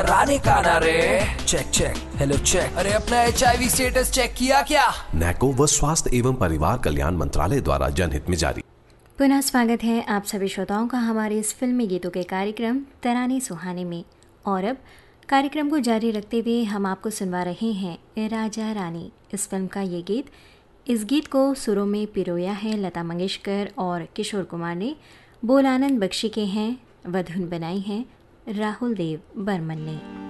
रानी का ना रे। Check check, hello check. अरे अपना HIV स्टेटस चेक किया क्या? नैको व स्वास्थ्य एवं परिवार कल्याण मंत्रालय द्वारा जनहित में जारी। पुनः स्वागत है आप सभी श्रोताओं का हमारे इस फिल्मी गीतों के कार्यक्रम तराने सुहाने में। और अब कार्यक्रम को जारी रखते हुए हम आपको सुनवा रहे हैं ए राजा रानी इस फिल्म का ये गीत। इस गीत को सुरों में पिरोया है लता मंगेशकर और किशोर कुमार ने, बोल आनंद बख्शी के हैं, व धुन बनाई है राहुल देव बर्मन ने।